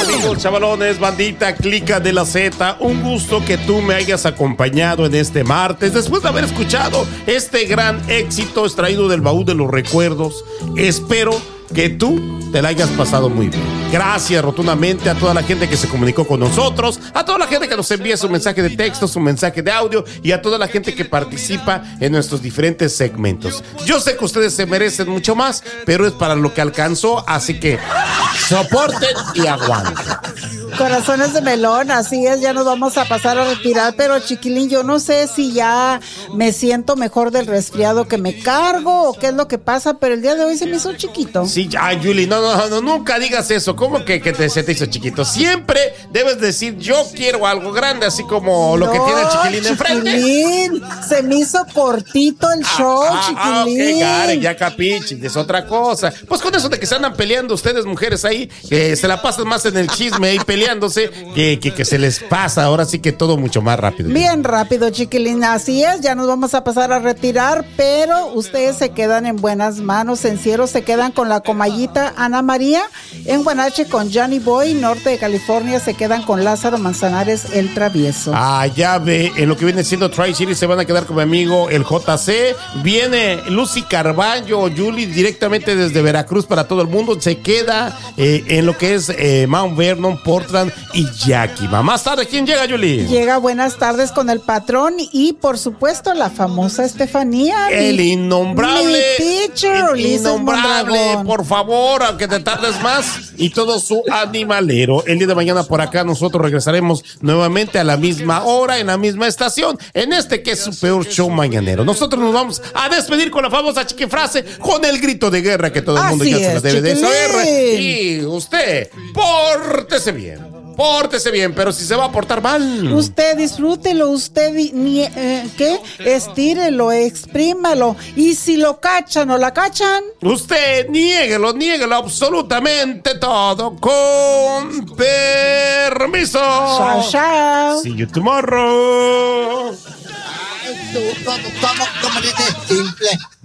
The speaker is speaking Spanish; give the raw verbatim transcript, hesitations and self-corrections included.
amigos, chavalones, bandita, clica de la Z. Un gusto que tú me hayas acompañado en este martes. Después de haber escuchado este gran éxito extraído del baúl de los recuerdos, espero que tú te la hayas pasado muy bien. Gracias rotundamente a toda la gente que se comunicó con nosotros, a toda la gente que nos envía su mensaje de texto, su mensaje de audio y a toda la gente que participa en nuestros diferentes segmentos. Yo sé que ustedes se merecen mucho más, pero es para lo que alcanzó, así que soporten y aguanten. Corazones de melón, así es, ya nos vamos a pasar a retirar, pero chiquilín, yo no sé si ya me siento mejor del resfriado que me cargo o qué es lo que pasa, pero el día de hoy se me hizo chiquito. Sí, ya, Julie, no, no, no, nunca digas eso. ¿Cómo que, que te, se te hizo chiquito? Siempre debes decir, yo quiero algo grande, así como lo no, que tiene el chiquilín enfrente. Chiquilín, se me hizo cortito el show, ah, ah, chiquilín. Ah, ok, Gare, ya capichi, es otra cosa. Pues con eso de que se andan peleando ustedes, mujeres ahí, que se la pasan más en el chisme ahí peleándose, que, que, que se les pasa ahora sí que todo mucho más rápido. Bien rápido, chiquilín, así es, ya nos vamos a pasar a retirar, pero ustedes se quedan en buenas manos. En Cielo se quedan con la Comayita Ana María, en Guanache con Johnny Boy, norte de California se quedan con Lázaro Manzanares el Travieso. Ah, ya ve, en lo que viene siendo Tri-City se van a quedar con mi amigo el J C. Viene Lucy Carballo, Julie, directamente desde Veracruz para todo el mundo. Se queda eh, en lo que es eh, Mount Vernon, Portland y Yakima. Más tarde, ¿quién llega, Julie? Llega Buenas Tardes con el Patrón y, por supuesto, la famosa Estefanía. El mi, innombrable. Mi teacher, el innombrable, Mondragón. por favor, aunque te tardes más. Y todo su animalero. El día de mañana por acá nosotros regresaremos nuevamente a la misma hora, en la misma estación, en este que es su peor show mañanero. Nosotros nos vamos a despedir con la famosa chiquifrase, con el grito de guerra que todo el mundo Así ya es, se la debe chiquilín. de saber. Y usted, pórtese bien. Pórtese bien, pero si se va a portar mal, usted disfrútelo, usted ni, eh, ¿qué? Estírelo, exprímalo. Y si lo cachan o la cachan, usted niéguelo, niéguelo absolutamente todo. Con permiso. Chao, chao. See you tomorrow. Ay, tú, ¿cómo, cómo, cómo dices simple?